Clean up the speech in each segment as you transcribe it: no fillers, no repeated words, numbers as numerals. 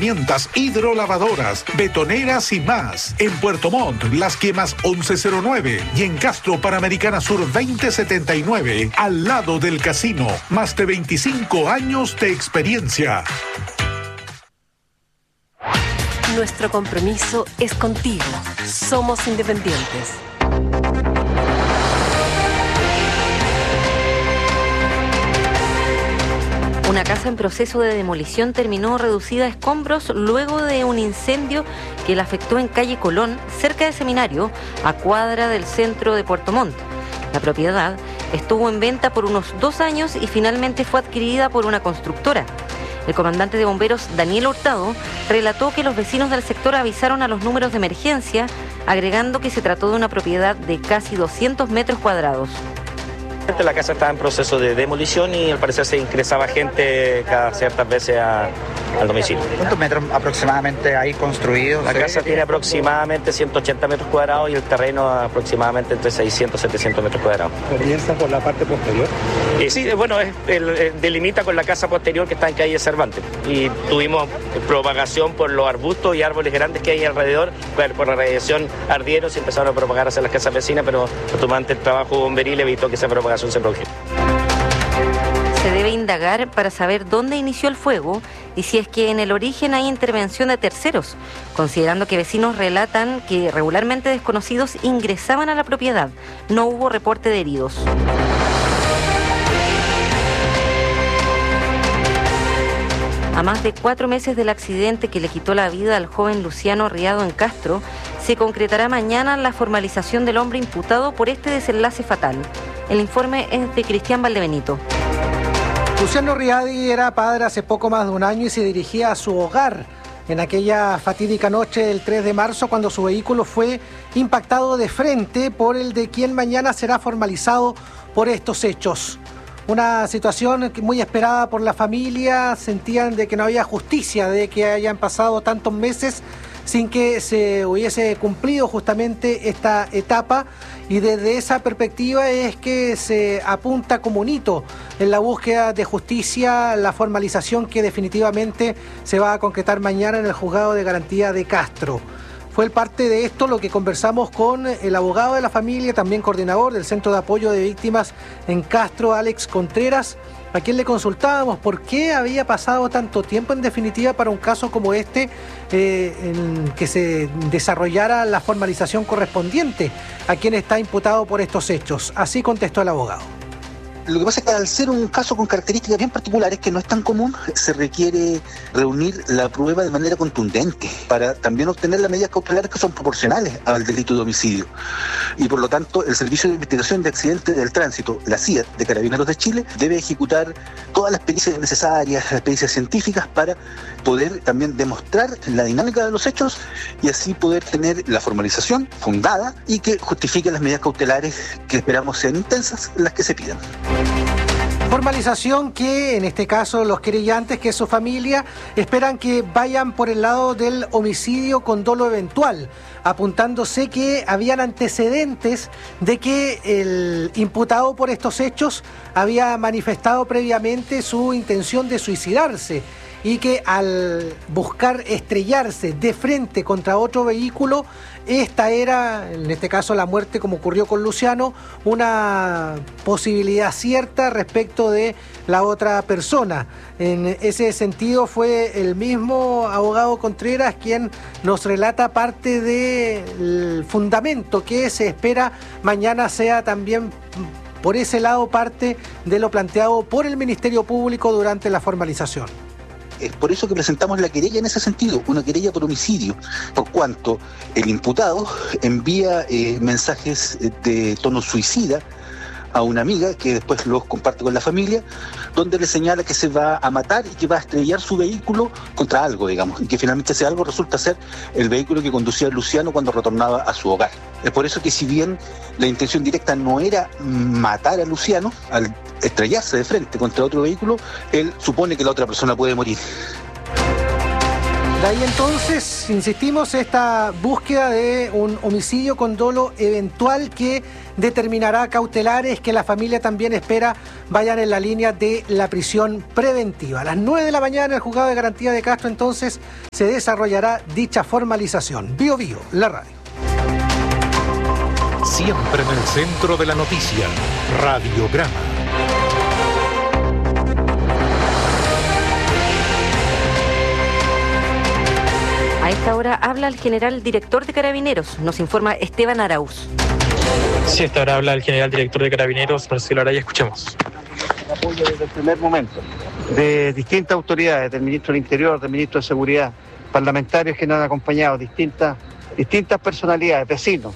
herramientas, hidrolavadoras, betoneras y más. En Puerto Montt, Las Quemas 1109 y en Castro, Panamericana Sur 2079, al lado del casino. Más de 25 años de experiencia. Nuestro compromiso es contigo. Somos independientes. Una casa en proceso de demolición terminó reducida a escombros luego de un incendio que la afectó en calle Colón, cerca del Seminario, a cuadra del centro de Puerto Montt. La propiedad estuvo en venta por unos 2 años y finalmente fue adquirida por una constructora. El comandante de bomberos, Daniel Hurtado, relató que los vecinos del sector avisaron a los números de emergencia, agregando que se trató de una propiedad de casi 200 metros cuadrados. La casa estaba en proceso de demolición y al parecer se ingresaba gente cada ciertas veces al domicilio. ¿Cuántos metros aproximadamente hay construidos? La casa tiene aproximadamente 180 metros cuadrados y el terreno aproximadamente entre 600 y 700 metros cuadrados. ¿Comienza por la parte posterior? Sí, bueno, delimita con la casa posterior que está en calle Cervantes. Y tuvimos propagación por los arbustos y árboles grandes que hay alrededor. Por la radiación ardieron, se empezaron a propagar hacia las casas vecinas, pero afortunadamente el trabajo bomberil evitó que esa propagación se produjera. Se debe indagar para saber dónde inició el fuego y si es que en el origen hay intervención de terceros, considerando que vecinos relatan que regularmente desconocidos ingresaban a la propiedad. No hubo reporte de heridos. A más de 4 meses del accidente que le quitó la vida al joven Luciano Riado en Castro, se concretará mañana la formalización del hombre imputado por este desenlace fatal. El informe es de Cristian Valdebenito. Luciano Riadi era padre hace poco más de un año y se dirigía a su hogar en aquella fatídica noche del 3 de marzo cuando su vehículo fue impactado de frente por el de quien mañana será formalizado por estos hechos. Una situación muy esperada por la familia, sentían de que no había justicia, de que hayan pasado tantos meses sin que se hubiese cumplido justamente esta etapa, y desde esa perspectiva es que se apunta como un hito en la búsqueda de justicia, la formalización que definitivamente se va a concretar mañana en el Juzgado de Garantía de Castro. Fue parte de esto lo que conversamos con el abogado de la familia, también coordinador del Centro de Apoyo de Víctimas en Castro, Alex Contreras, a quien le consultábamos por qué había pasado tanto tiempo en definitiva para un caso como este, en que se desarrollara la formalización correspondiente a quien está imputado por estos hechos. Así contestó el abogado. Lo que pasa es que al ser un caso con características bien particulares, que no es tan común, se requiere reunir la prueba de manera contundente para también obtener las medidas cautelares que son proporcionales al delito de homicidio. Y por lo tanto, el Servicio de Investigación de Accidentes del Tránsito, la CIA de Carabineros de Chile, debe ejecutar todas las pericias necesarias, las pericias científicas, para poder también demostrar la dinámica de los hechos y así poder tener la formalización fundada y que justifique las medidas cautelares que esperamos sean intensas, las que se pidan. Formalización que en este caso los querellantes, que es su familia, esperan que vayan por el lado del homicidio con dolo eventual, apuntándose que habían antecedentes de que el imputado por estos hechos había manifestado previamente su intención de suicidarse y que al buscar estrellarse de frente contra otro vehículo, esta era, en este caso la muerte como ocurrió con Luciano, una posibilidad cierta respecto de la otra persona. En ese sentido fue el mismo abogado Contreras quien nos relata parte del fundamento que se espera mañana sea también por ese lado parte de lo planteado por el Ministerio Público durante la formalización. Es por eso que presentamos la querella en ese sentido, una querella por homicidio, por cuanto el imputado envía mensajes de tono suicida a una amiga que después los comparte con la familia, donde le señala que se va a matar y que va a estrellar su vehículo contra algo, digamos, y que finalmente ese algo resulta ser el vehículo que conducía Luciano cuando retornaba a su hogar. Es por eso que, si bien la intención directa no era matar a Luciano, al estrellarse de frente contra otro vehículo, él supone que la otra persona puede morir. De ahí entonces, insistimos, esta búsqueda de un homicidio con dolo eventual que determinará cautelares que la familia también espera vayan en la línea de la prisión preventiva. A las 9 de la mañana en el Juzgado de Garantía de Castro entonces se desarrollará dicha formalización. Bio Bio, la radio. Siempre en el centro de la noticia, Radiograma. A esta hora habla el general director de Carabineros, nos informa Esteban Arauz. Sí, a esta hora habla el general director de Carabineros, Marcelo Araya, escuchemos. Apoyo desde el primer momento de distintas autoridades, del ministro del Interior, del ministro de Seguridad, parlamentarios que nos han acompañado, distintas personalidades, vecinos,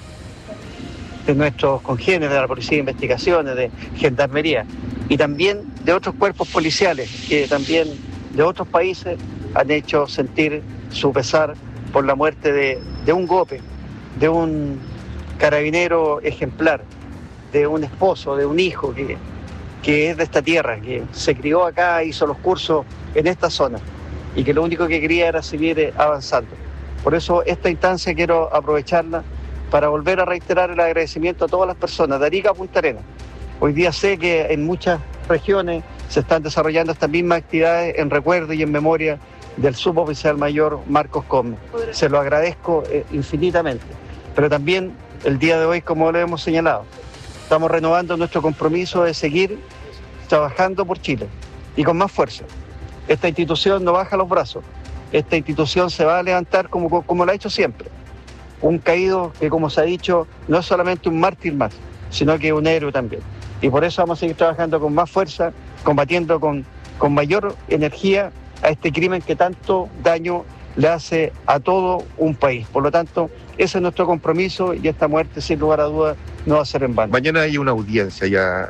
de nuestros congéneres de la Policía de Investigaciones, de Gendarmería, y también de otros cuerpos policiales que también de otros países han hecho sentir su pesar por la muerte de un GOPE, de un carabinero ejemplar, de un esposo, de un hijo que es de esta tierra, que se crió acá, hizo los cursos en esta zona y que lo único que quería era seguir avanzando. Por eso esta instancia quiero aprovecharla para volver a reiterar el agradecimiento a todas las personas de Arica a Punta Arenas. Hoy día sé que en muchas regiones se están desarrollando estas mismas actividades en recuerdo y en memoria del suboficial mayor Marcos Cosme. Se lo agradezco infinitamente. Pero también el día de hoy, como lo hemos señalado, estamos renovando nuestro compromiso de seguir trabajando por Chile y con más fuerza. Esta institución no baja los brazos. Esta institución se va a levantar como lo ha hecho siempre. Un caído que, como se ha dicho, no es solamente un mártir más, sino que un héroe también. Y por eso vamos a seguir trabajando con más fuerza, combatiendo con mayor energía a este crimen que tanto daño le hace a todo un país. Por lo tanto, ese es nuestro compromiso y esta muerte, sin lugar a dudas, no va a ser en vano. Mañana hay una audiencia ya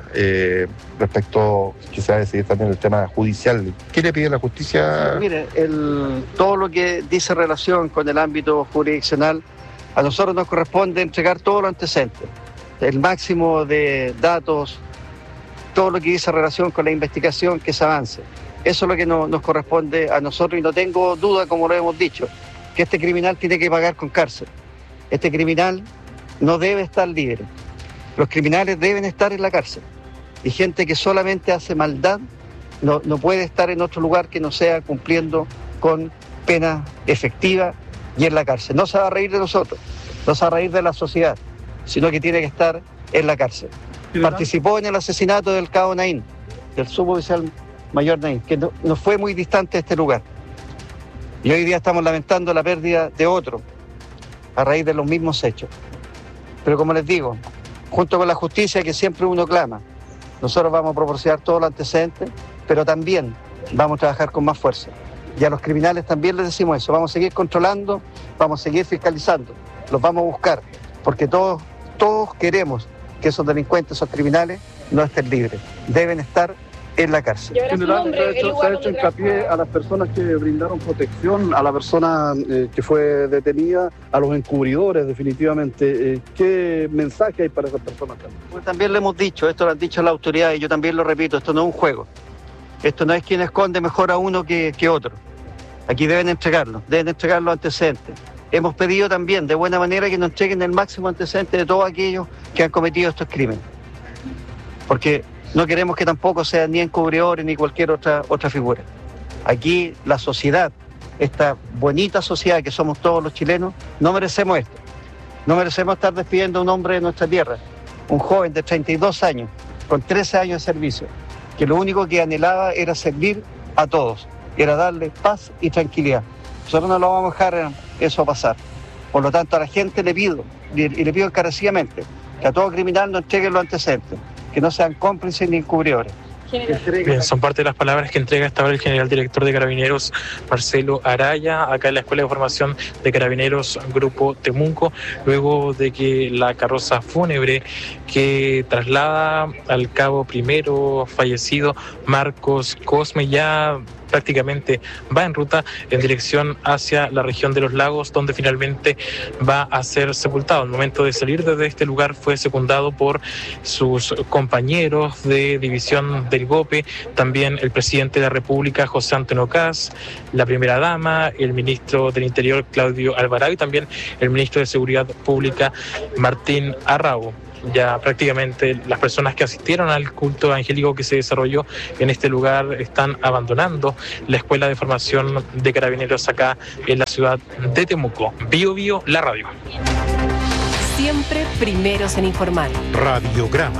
respecto, que se va a decidir también el tema judicial. ¿Qué le pide la justicia? Sí, mire, todo lo que dice relación con el ámbito jurisdiccional, a nosotros nos corresponde entregar todos los antecedentes, el máximo de datos, todo lo que dice relación con la investigación, que se avance. Eso es lo que nos corresponde a nosotros y no tengo duda, como lo hemos dicho, que este criminal tiene que pagar con cárcel. Este criminal no debe estar libre. Los criminales deben estar en la cárcel. Y gente que solamente hace maldad no puede estar en otro lugar que no sea cumpliendo con pena efectiva y en la cárcel. No se va a reír de nosotros, no se va a reír de la sociedad, sino que tiene que estar en la cárcel. Participó en el asesinato del cabo Naín, del suboficial mayor Naín, que no fue muy distante de este lugar. Y hoy día estamos lamentando la pérdida de otro a raíz de los mismos hechos. Pero como les digo, junto con la justicia que siempre uno clama, nosotros vamos a proporcionar todos los antecedentes, pero también vamos a trabajar con más fuerza. Y a los criminales también les decimos eso, vamos a seguir controlando, vamos a seguir fiscalizando, los vamos a buscar, porque todos queremos que esos delincuentes, esos criminales, no estén libres, deben estar en la cárcel. General, se ha hecho hincapié a las personas que brindaron protección, a la persona que fue detenida, a los encubridores, definitivamente. ¿Qué mensaje hay para esas personas también? Pues también lo hemos dicho, esto lo han dicho las autoridades y yo también lo repito, esto no es un juego. Esto no es quien esconde mejor a uno que otro. Aquí deben entregar los antecedentes. Hemos pedido también de buena manera que nos entreguen el máximo antecedente de todos aquellos que han cometido estos crímenes. Porque no queremos que tampoco sean ni encubridores ni cualquier otra figura. Aquí la sociedad, esta bonita sociedad que somos todos los chilenos, no merecemos esto. No merecemos estar despidiendo a un hombre de nuestra tierra, un joven de 32 años, con 13 años de servicio, que lo único que anhelaba era servir a todos, era darle paz y tranquilidad. Nosotros no lo vamos a dejar eso pasar. Por lo tanto, a la gente le pido, y le pido encarecidamente, que a todo criminal nos entreguen los antecedentes, que no sean cómplices ni encubridores. Bien, son parte de las palabras que entrega esta hora el general director de Carabineros, Marcelo Araya, acá en la Escuela de Formación de Carabineros Grupo Temuco, luego de que la carroza fúnebre que traslada al cabo primero fallecido Marcos Cosme ya prácticamente va en ruta en dirección hacia la región de los lagos, donde finalmente va a ser sepultado. Al momento de salir desde este lugar fue secundado por sus compañeros de división del GOPE, también el presidente de la República, José Antonio Kast, la primera dama, el ministro del Interior, Claudio Alvarado, y también el ministro de Seguridad Pública, Martín Arrau. Ya prácticamente las personas que asistieron al culto angélico que se desarrolló en este lugar están abandonando la Escuela de Formación de Carabineros acá en la ciudad de Temuco. Bio Bio, la radio. Siempre primeros en informar. Radiograma.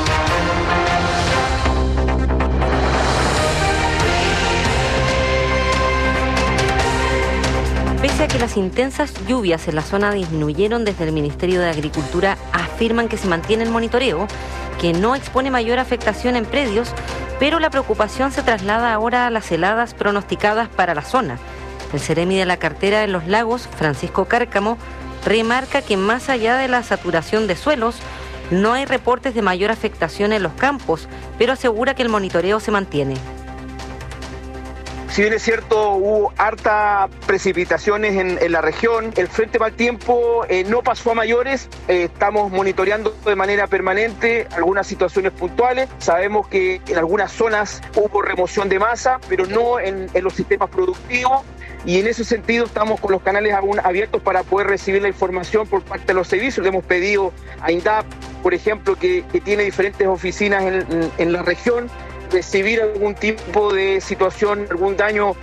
Pese a que las intensas lluvias en la zona disminuyeron, desde el Ministerio de Agricultura afirman que se mantiene el monitoreo, que no expone mayor afectación en predios, pero la preocupación se traslada ahora a las heladas pronosticadas para la zona. El seremi de la cartera de los lagos, Francisco Cárcamo, remarca que más allá de la saturación de suelos, no hay reportes de mayor afectación en los campos, pero asegura que el monitoreo se mantiene. Si bien es cierto, hubo harta precipitaciones en la región, el frente mal tiempo no pasó a mayores, estamos monitoreando de manera permanente algunas situaciones puntuales, sabemos que en algunas zonas hubo remoción de masa, pero no en los sistemas productivos, y en ese sentido estamos con los canales abiertos para poder recibir la información por parte de los servicios. Le hemos pedido a INDAP, por ejemplo, que tiene diferentes oficinas en la región, recibir algún tipo de situación, algún daño.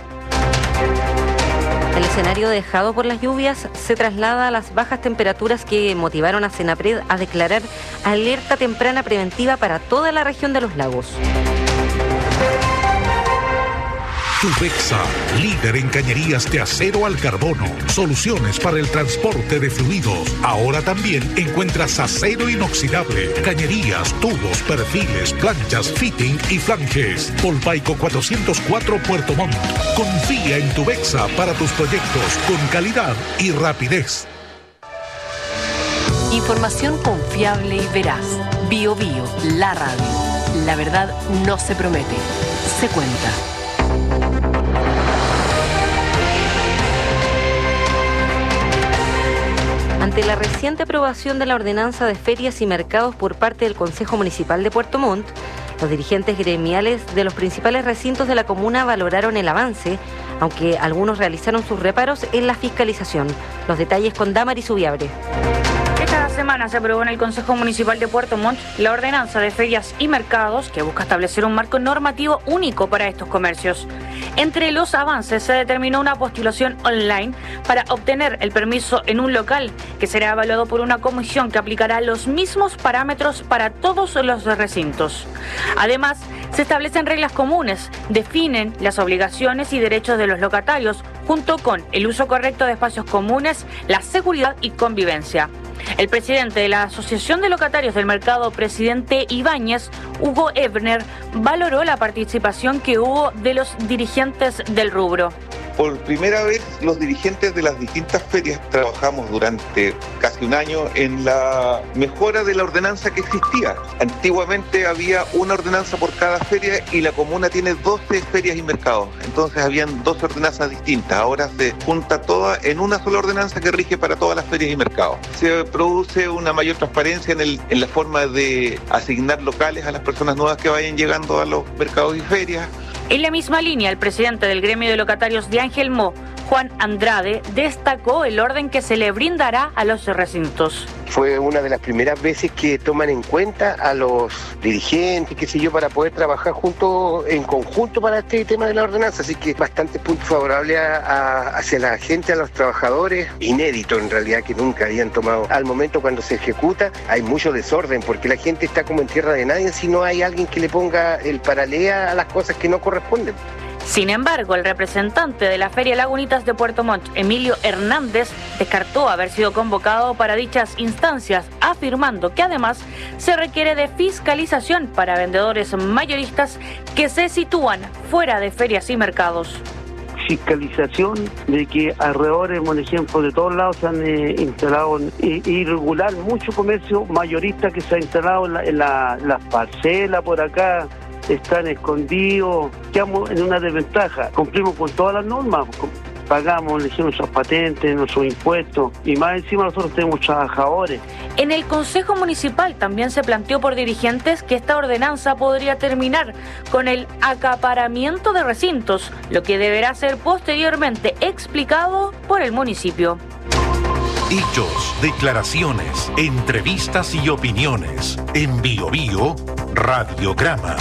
El escenario dejado por las lluvias se traslada a las bajas temperaturas que motivaron a Senapred a declarar alerta temprana preventiva para toda la región de los lagos. Tubexa, líder en cañerías de acero al carbono. Soluciones para el transporte de fluidos. Ahora también encuentras acero inoxidable, cañerías, tubos, perfiles, planchas, fitting y flanges. Polpaico 404 Puerto Montt. Confía en Tubexa para tus proyectos con calidad y rapidez. Información confiable y veraz. Bio Bio, la radio. La verdad no se promete, se cuenta. Ante la reciente aprobación de la ordenanza de ferias y mercados por parte del Consejo Municipal de Puerto Montt, los dirigentes gremiales de los principales recintos de la comuna valoraron el avance, aunque algunos realizaron sus reparos en la fiscalización. Los detalles con Damaris Subiabre. Esta semana se aprobó en el Consejo Municipal de Puerto Montt la ordenanza de ferias y mercados que busca establecer un marco normativo único para estos comercios. Entre los avances se determinó una postulación online para obtener el permiso en un local que será evaluado por una comisión que aplicará los mismos parámetros para todos los recintos. Además, se establecen reglas comunes, definen las obligaciones y derechos de los locatarios, junto con el uso correcto de espacios comunes, la seguridad y convivencia. El presidente de la Asociación de Locatarios del Mercado, Presidente Ibáñez, Hugo Ebner, valoró la participación que hubo de los dirigentes del rubro. Por primera vez, los dirigentes de las distintas ferias trabajamos durante casi un año en la mejora de la ordenanza que existía. Antiguamente había una ordenanza por cada feria y la comuna tiene 12 ferias y mercados. Entonces habían 12 ordenanzas distintas. Ahora se junta toda en una sola ordenanza que rige para todas las ferias y mercados. Se produce una mayor transparencia en la forma de asignar locales a las personas nuevas que vayan llegando a los mercados y ferias. En la misma línea, el presidente del gremio de locatarios de Angelmó, Juan Andrade, destacó el orden que se le brindará a los recintos. Fue una de las primeras veces que toman en cuenta a los dirigentes, qué sé yo, para poder trabajar juntos, en conjunto para este tema de la ordenanza. Así que bastantes puntos favorables hacia la gente, a los trabajadores. Inédito en realidad, que nunca habían tomado. Al momento cuando se ejecuta hay mucho desorden porque la gente está como en tierra de nadie si no hay alguien que le ponga el paralea a las cosas que no corresponden. Sin embargo, el representante de la Feria Lagunitas de Puerto Montt, Emilio Hernández, descartó haber sido convocado para dichas instancias, afirmando que además se requiere de fiscalización para vendedores mayoristas que se sitúan fuera de ferias y mercados. Fiscalización de que alrededor, por ejemplo, de todos lados se han instalado irregular mucho comercio mayorista que se ha instalado en las parcelas por acá. están escondidos, quedamos en una desventaja. Cumplimos con todas las normas, pagamos, elegimos nuestras patentes, nuestros impuestos, y más encima nosotros tenemos trabajadores. En el Consejo Municipal también se planteó por dirigentes que esta ordenanza podría terminar con el acaparamiento de recintos, lo que deberá ser posteriormente explicado por el municipio. Hechos, declaraciones, entrevistas y opiniones. En Bio Bio, Radiograma.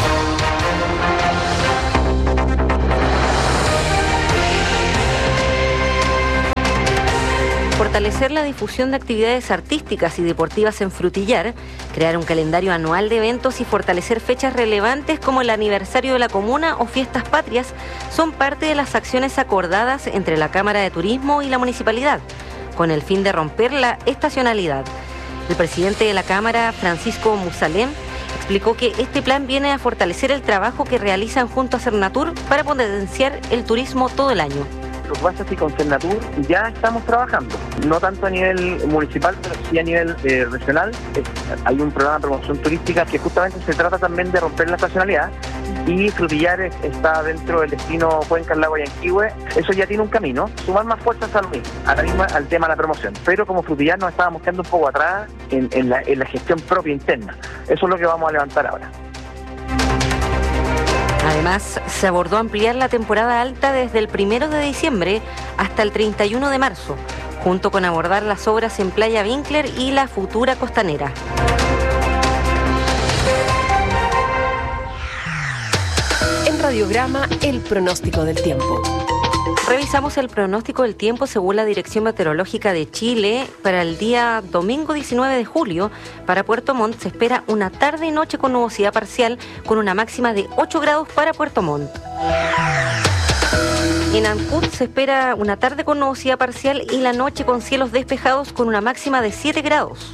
Fortalecer la difusión de actividades artísticas y deportivas en Frutillar, crear un calendario anual de eventos y fortalecer fechas relevantes como el aniversario de la comuna o fiestas patrias son parte de las acciones acordadas entre la Cámara de Turismo y la Municipalidad, con el fin de romper la estacionalidad. El presidente de la Cámara, Francisco Musalem, explicó que este plan viene a fortalecer el trabajo que realizan junto a Cernatur para potenciar el turismo todo el año. Los bases y con Cernatur ya estamos trabajando, no tanto a nivel municipal, pero sí a nivel regional. Hay un programa de promoción turística que justamente se trata también de romper la estacionalidad, y Frutillar está dentro del destino Cuenca, Lago y Yanquihue. Eso ya tiene un camino, sumar más fuerzas al tema de la promoción, pero como Frutillar nos estábamos quedando un poco atrás en la gestión propia interna. Eso es lo que vamos a levantar ahora. Además, se abordó ampliar la temporada alta desde el 1 de diciembre hasta el 31 de marzo, junto con abordar las obras en Playa Winkler y la futura costanera. En Radiograma, el pronóstico del tiempo. Revisamos el pronóstico del tiempo según la Dirección Meteorológica de Chile. Para el día domingo 19 de julio, para Puerto Montt se espera una tarde y noche con nubosidad parcial con una máxima de 8 grados para Puerto Montt. En Ancud se espera una tarde con nubosidad parcial y la noche con cielos despejados con una máxima de 7 grados.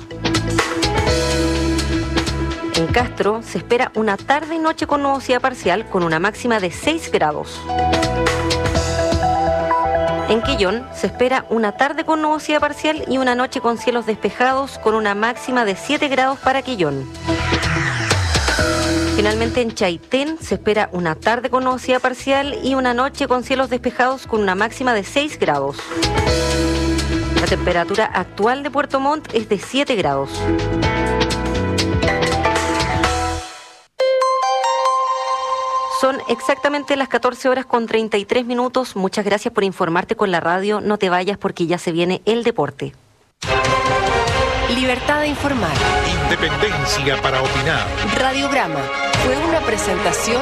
En Castro se espera una tarde y noche con nubosidad parcial con una máxima de 6 grados. En Quillón se espera una tarde con nubosidad parcial y una noche con cielos despejados con una máxima de 7 grados para Quillón. Finalmente en Chaitén se espera una tarde con nubosidad parcial y una noche con cielos despejados con una máxima de 6 grados. La temperatura actual de Puerto Montt es de 7 grados. Son exactamente las 14 horas con 33 minutos. Muchas gracias por informarte con la radio. No te vayas porque ya se viene el deporte. Libertad de informar. Independencia para opinar. Radiograma fue una presentación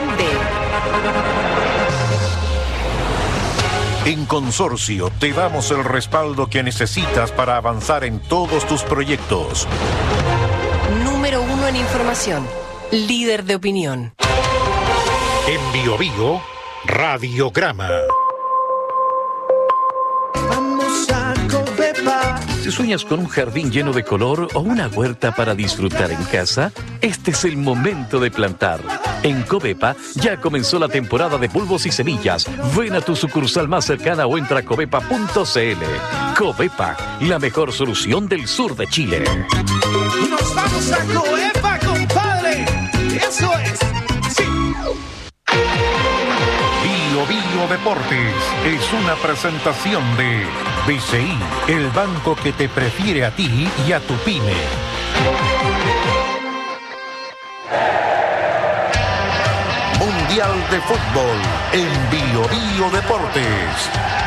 de... En Consorcio te damos el respaldo que necesitas para avanzar en todos tus proyectos. Número 1 en información. Líder de opinión. En Bio Bio, Radiograma. Vamos a Covepa. Si sueñas con un jardín lleno de color o una huerta para disfrutar en casa, este es el momento de plantar. En Covepa ya comenzó la temporada de bulbos y semillas. Ven a tu sucursal más cercana o entra a covepa.cl. Covepa, la mejor solución del sur de Chile. Nos vamos a Covepa, compadre. Eso es. Sí. Bio Bio Deportes es una presentación de BCI, el banco que te prefiere a ti y a tu pyme. Mundial de Fútbol en Bio Bio Deportes.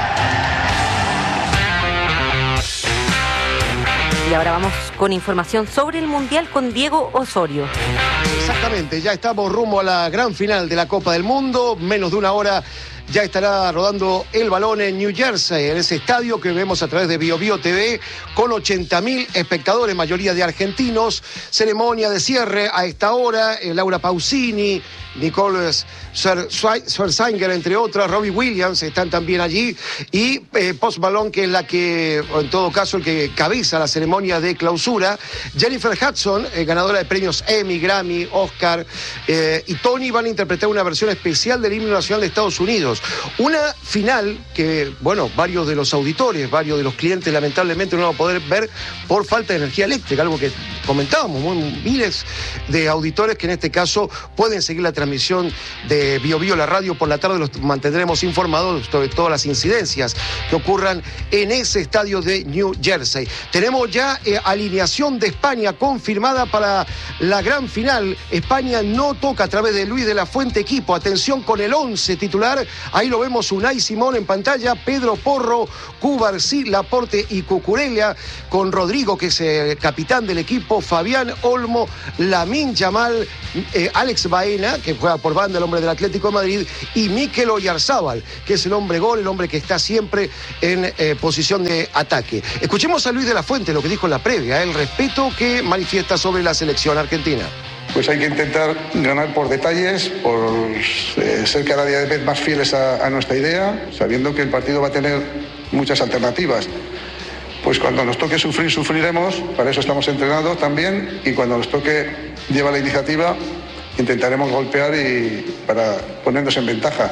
Y ahora vamos con información sobre el Mundial con Diego Osorio. Exactamente, ya estamos rumbo a la gran final de la Copa del Mundo. Menos de una hora ya estará rodando el balón en New Jersey, en ese estadio que vemos a través de Bio Bio TV, con 80.000 espectadores, mayoría de argentinos. Ceremonia de cierre a esta hora, Laura Pausini, Nicole Scherzinger, entre otras, Robbie Williams están también allí, y Post Malone, que es la que, o en todo caso, el que cabeza la ceremonia de clausura. Jennifer Hudson, ganadora de premios Emmy, Grammy, Oscar, y Tony van a interpretar una versión especial del himno nacional de Estados Unidos. Argentinos. Una final que, bueno, varios de los auditores, varios de los clientes lamentablemente no van a poder ver por falta de energía eléctrica, algo que comentábamos, miles de auditores que en este caso pueden seguir la transmisión de Bio Bio, la radio por la tarde, los mantendremos informados sobre todas las incidencias que ocurran en ese estadio de New Jersey. Tenemos ya alineación de España confirmada para la gran final. España no toca a través de Luis de la Fuente equipo. Atención con el 11 titular. Ahí lo vemos, Unai Simón en pantalla, Pedro Porro, Cubarsí, Laporte y Cucurella, con Rodrigo, que es el capitán del equipo, Fabián Olmo, Lamine Yamal, Alex Baena, que juega por banda, el hombre del Atlético de Madrid, y Mikel Oyarzábal, que es el hombre gol, el hombre que está siempre en posición de ataque. Escuchemos a Luis de la Fuente, lo que dijo en la previa, el respeto que manifiesta sobre la selección argentina. Pues hay que intentar ganar por detalles, por ser cada día más fieles a nuestra idea, sabiendo que el partido va a tener muchas alternativas. Pues cuando nos toque sufrir, sufriremos, para eso estamos entrenados también, y cuando nos toque llevar la iniciativa, intentaremos golpear y para ponernos en ventaja.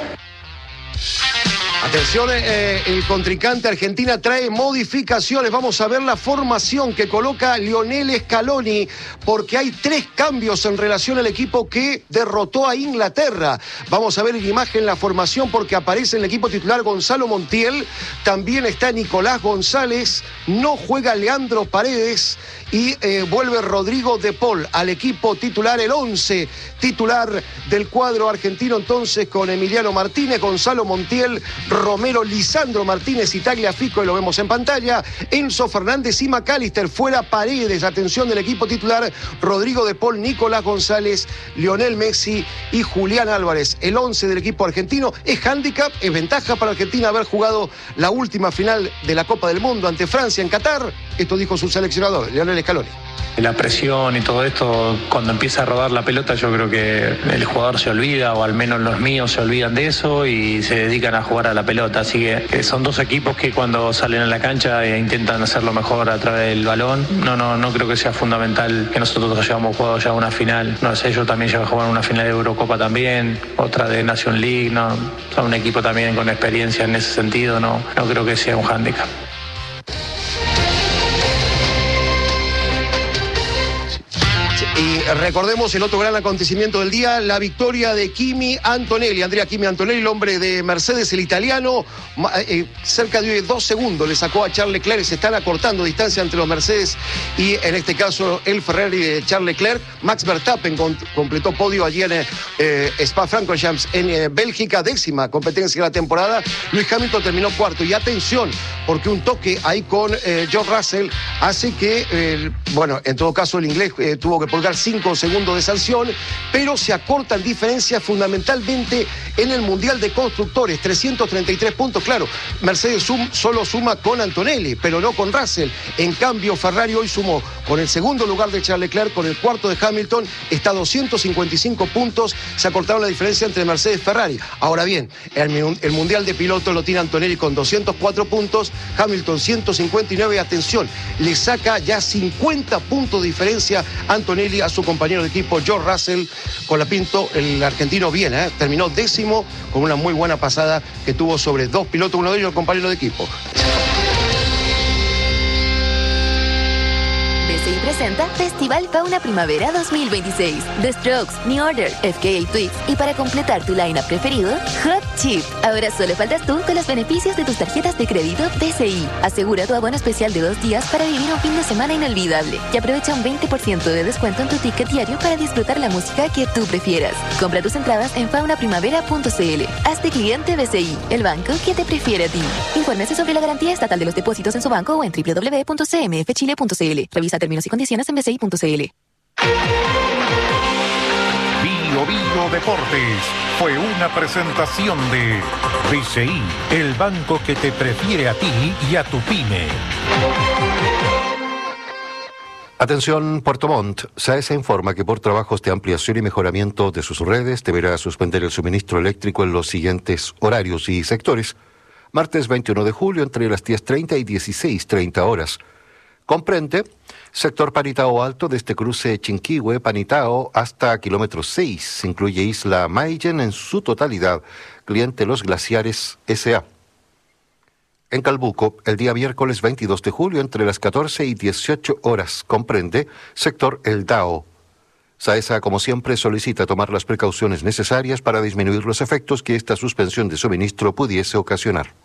Atención, el contrincante Argentina trae modificaciones. Vamos a ver la formación que coloca Lionel Scaloni, porque hay 3 cambios en relación al equipo que derrotó a Inglaterra. Vamos a ver en imagen la formación, porque aparece en el equipo titular Gonzalo Montiel, también está Nicolás González, no juega Leandro Paredes y vuelve Rodrigo de Paul al equipo titular, el 11 titular del cuadro argentino, entonces con Emiliano Martínez, Gonzalo Montiel, Romero, Lisandro Martínez y Tagliafico, y lo vemos en pantalla, Enzo Fernández y McAllister, fuera Paredes, atención del equipo titular, Rodrigo de Paul, Nicolás González, Lionel Messi y Julián Álvarez. El 11 del equipo argentino es hándicap, es ventaja para Argentina haber jugado la última final de la Copa del Mundo ante Francia en Qatar. Esto dijo su seleccionador, Lionel Scaloni. La presión y todo esto, cuando empieza a rodar la pelota, yo creo que el jugador se olvida, o al menos los míos se olvidan de eso y se dedican a jugar a la pelota. Así que son dos equipos que cuando salen a la cancha intentan hacerlo mejor a través del balón. No creo que sea fundamental que nosotros hayamos jugado ya una final. No sé, ellos también llevan a jugar una final de Eurocopa también, otra de Nation League. No, son un equipo también con experiencia en ese sentido. No creo que sea un hándicap. Y recordemos el otro gran acontecimiento del día, la victoria de Kimi Antonelli, Andrea Kimi Antonelli, el hombre de Mercedes, el italiano, cerca de 2 segundos le sacó a Charles Leclerc. Se están acortando distancia entre los Mercedes y en este caso el Ferrari de Charles Leclerc. Max Verstappen completó podio allí en Spa-Francorchamps en Bélgica, 10ª competencia de la temporada. Lewis Hamilton terminó 4º, y atención, porque un toque ahí con George Russell hace que, bueno, en todo caso el inglés tuvo que purgar 5 segundos de sanción, pero se acortan diferencias fundamentalmente en el Mundial de Constructores, 333 puntos. Claro, Mercedes solo suma con Antonelli, pero no con Russell. En cambio, Ferrari hoy sumó con el segundo lugar de Charles Leclerc, con el 4º de Hamilton, está a 255 puntos. Se acortaron la diferencia entre Mercedes y Ferrari. Ahora bien, el Mundial de Pilotos lo tiene Antonelli con 204 puntos, Hamilton 159. Atención, le saca ya 50 puntos de diferencia Antonelli a su compañero de equipo George Russell. Colapinto, el argentino, bien, terminó 10º con una muy buena pasada que tuvo sobre 2 pilotos, uno de ellos el compañero de equipo. BCI presenta Festival Fauna Primavera 2026. The Strokes, New Order, FKA Twigs y para completar tu lineup preferido, Hot Chip. Ahora solo faltas tú con los beneficios de tus tarjetas de crédito BCI. Asegura tu abono especial de 2 días para vivir un fin de semana inolvidable y aprovecha un 20% de descuento en tu ticket diario para disfrutar la música que tú prefieras. Compra tus entradas en faunaprimavera.cl. Hazte cliente BCI, el banco que te prefiere a ti. Infórmese sobre la garantía estatal de los depósitos en su banco o en www.cmfchile.cl. Revisa términos y condiciones en bci.cl. Bio Bio Deportes fue una presentación de BCI, el banco que te prefiere a ti y a tu pyme. Atención, Puerto Montt. SAESA informa que por trabajos de ampliación y mejoramiento de sus redes deberá suspender el suministro eléctrico en los siguientes horarios y sectores. Martes 21 de julio entre las 10:30 y 16:30 horas. Comprende sector Panitao Alto desde cruce Chinquihue, Panitao hasta kilómetro 6. Incluye Isla Mayen en su totalidad. Cliente Los Glaciares S.A. En Calbuco, el día miércoles 22 de julio, entre las 14 y 18 horas, comprende sector El Dao. SAESA, como siempre, solicita tomar las precauciones necesarias para disminuir los efectos que esta suspensión de suministro pudiese ocasionar.